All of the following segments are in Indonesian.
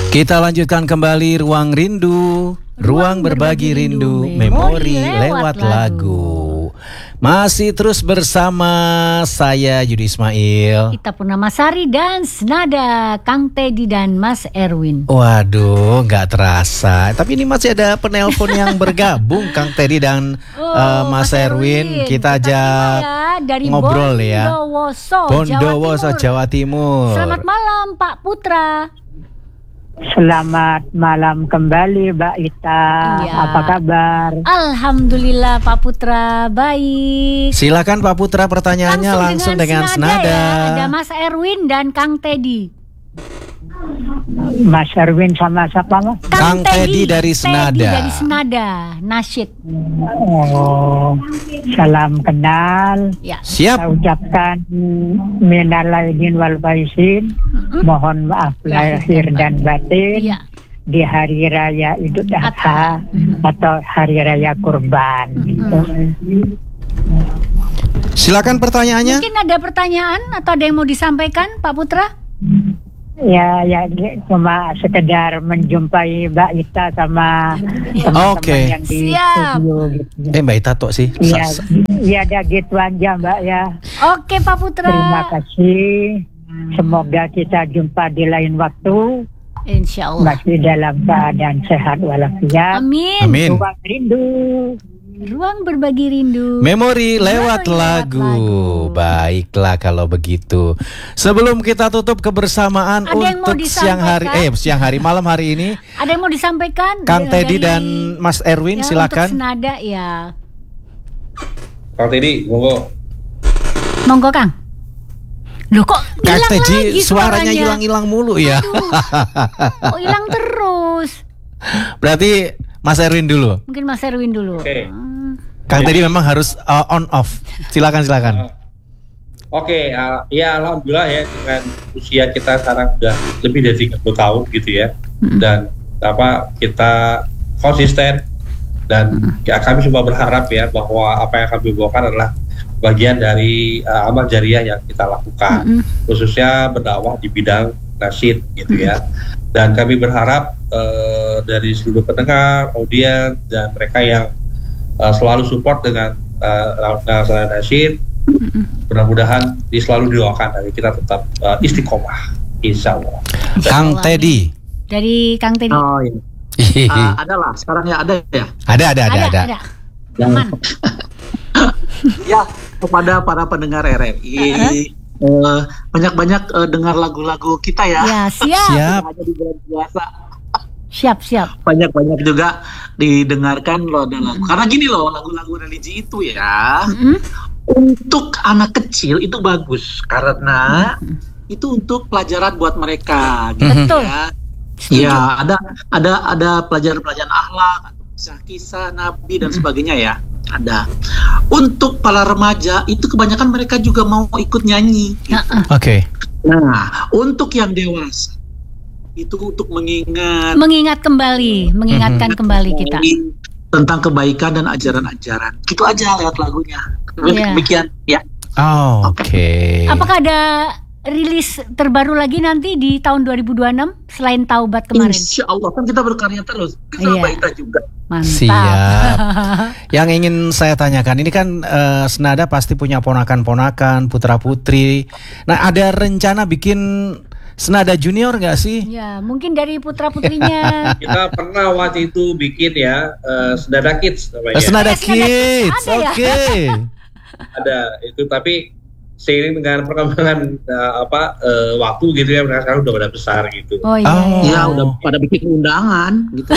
Kita lanjutkan kembali Ruang Rindu, ruang berbagi rindu, memori lewat lagu. Masih terus bersama saya Yudi Ismail, Ita Purnamasari dan senada Kang Teddy dan Mas Erwin. Waduh, nggak terasa. Tapi ini masih ada penelpon yang bergabung, Kang Teddy dan Mas Erwin. Kita ajak dari ngobrol ya. Bondowoso, Jawa Timur. Selamat malam Pak Putra. Selamat malam kembali Mbak Ita. Iya. Apa kabar? Alhamdulillah Pak Putra, baik. Silakan Pak Putra, pertanyaannya langsung dengan senada. Ya. Ada Mas Erwin dan Kang Teddy. Mas Erwin sama siapa Mas? Kang Teddy dari Senada. Teddy dari Senada, nasyid. Oh, salam kenal. Ya. Siap. Saya ucapkan minal aidin wal faizin. Mohon maaf lahir dan batin. Iya. Di hari raya Idul Adha atau hari raya Kurban. Silakan pertanyaannya. Mungkin ada pertanyaan atau ada yang mau disampaikan Pak Putra? Ya, cuma sekedar menjumpai Mbak Ita sama teman-teman Oke. yang di Siap. studio gitu. Mbak Ita tuh sih. Iya, ada gitu aja Mbak ya. Oke Pak Putra. Terima kasih. Semoga kita jumpa di lain waktu. Insya Allah. Masih dalam keadaan sehat walafiat. Amin. Amin. Ruang rindu. Ruang berbagi rindu. Memori lewat Memori lagu. lagu. Baiklah kalau begitu. Sebelum kita tutup kebersamaan Ada yang mau untuk siang hari malam hari ini, Ada yang mau disampaikan? Kang Teddy Dari- dan Mas Erwin ya, silakan. Untuk senada ya. Kang Teddy, monggo. Monggo Kang. Loh kok Kang hilang Teddy lagi suaranya hilang-hilang mulu ya. Oh hilang terus. Berarti Mas Erwin dulu. Mungkin Mas Erwin dulu. Oke. Kang Teddy memang harus on off. Silakan. Oke, ya alhamdulillah ya dengan usia kita sekarang sudah lebih dari 30 tahun gitu ya. Dan kita konsisten dan ya, kami semua berharap ya bahwa apa yang kami bawakan adalah bagian dari amal jariah yang kita lakukan, khususnya berdakwah di bidang nasyid gitu ya. Dan kami berharap dari seluruh pendengar, audiens dan mereka yang selalu support dengan nasyid, mudah-mudahan selalu didoakan dan kita tetap istiqomah, insya Allah. Kang Teddy. Dari Kang Teddy. Oh iya. Ada lah, sekarang ya ada ya. Ada. Aman. Ya, kepada para pendengar RRI, banyak-banyak dengar lagu-lagu kita ya. Ya siap. Siap. Aja di bulan puasa. Siap. Banyak-banyak juga didengarkan loh ada lagu. Karena gini loh, lagu-lagu religi itu ya. Untuk anak kecil itu bagus karena itu untuk pelajaran buat mereka gitu Betul. ya. Setuju. Ya, ada pelajaran-pelajaran akhlak, kisah-kisah Nabi dan sebagainya ya. Ada. Untuk para remaja itu kebanyakan mereka juga mau ikut nyanyi. Gitu. Oke. Nah, untuk yang dewasa itu untuk Mengingatkan kembali kita. tentang kebaikan dan ajaran-ajaran. Gitu aja lewat lagunya. Iya. Demikian ya. Oh, oke. Apakah ada rilis terbaru lagi nanti di tahun 2026 selain Taubat kemarin? Insya Allah kan kita berkarya terus. Kita Iya. baik juga. Mantap. Siap. Yang ingin saya tanyakan ini kan Senada pasti punya ponakan-ponakan, putra-putri. Nah, ada rencana bikin Senada Junior nggak sih? Ya, mungkin dari putra-putrinya. Kita pernah waktu itu bikin ya Senada Kids namanya. Senada Senada Kids. Kids ada ya? Oke. Ada itu, tapi seiring dengan perkembangan waktu gitu ya, mereka sekarang udah pada besar gitu. Oh iya. Oh. Ya udah pada bikin undangan gitu.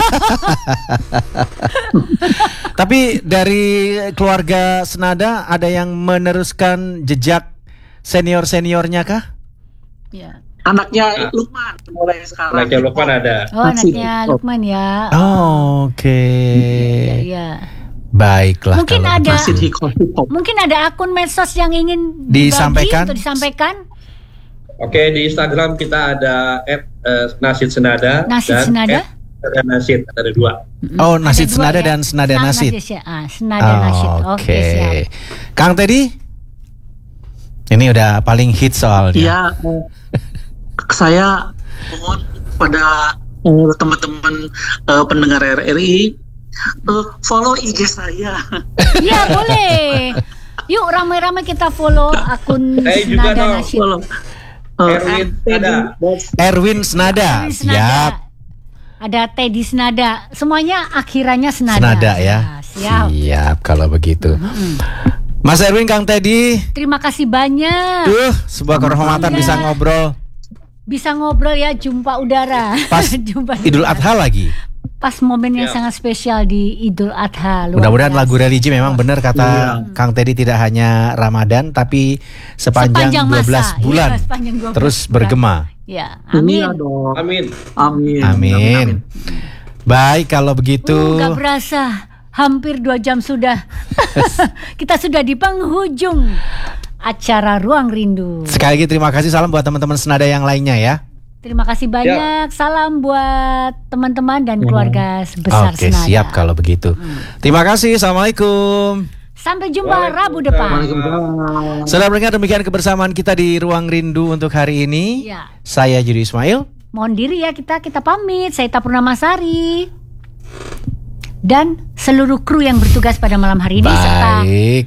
Tapi dari keluarga Senada ada yang meneruskan jejak senior-seniornya kah? Ya. Anaknya Lukman mulai sekarang. Anaknya Lukman ada. Oh, anaknya Lukman ya. Oh, oke. Ya. Baiklah. Mungkin kalau ada Masih hip hop. Mungkin ada akun medsos yang ingin Disampaikan? disampaikan. Oke, di Instagram kita ada @nasyid senada Nasyid dan Senada? @nasyid, ada 2. Oh, Nasyid Ada dua Senada ya? dan Senada Nasyid. Senada Nasyid. Oke, siap. Kang Teddy? Ini udah paling hit soalnya. Iya, saya mohon kepada teman-teman pendengar RRI, follow IG saya. Iya boleh. Yuk ramai-ramai kita follow akun Saya juga Senada dong, Nasyid. Follow. Erwin Senada. Teddy Senada. Siap. Ada Teddy Senada. Semuanya akhirannya Senada. Senada ya. Siap. Siap kalau begitu. Mas Erwin, Kang Teddy. Terima kasih banyak. Sebuah kehormatan Iya. bisa ngobrol Bisa ngobrol ya, jumpa udara. pas Jumpa Idul udara. Adha lagi. Pas momen yang Ya. sangat spesial di Idul Adha. Luar Mudah-mudahan biasa. lagu religi memang benar kata Iya. Kang Teddy, tidak hanya Ramadan tapi sepanjang 12 masa. bulan Iya, sepanjang 12 terus bulan. bergema. Ya, amin. Iya dong. Amin. Amin. Amin. Baik kalau begitu. Gak berasa, hampir 2 jam sudah. Kita sudah di penghujung acara Ruang Rindu. Sekali lagi terima kasih, salam buat teman-teman Senada yang lainnya ya. Terima kasih banyak. Salam buat teman-teman dan keluarga sebesar Oke, Senada. siap kalau begitu. Terima kasih. Assalamualaikum. Sampai jumpa Rabu depan. Waalaikumsalam. Saudara pendengar, demikian kebersamaan kita di Ruang Rindu untuk hari ini. Ya. Saya Yudi Ismail. Mohon diri ya, kita pamit. Saya Purnamasari dan seluruh kru yang bertugas pada malam hari ini serta Baik.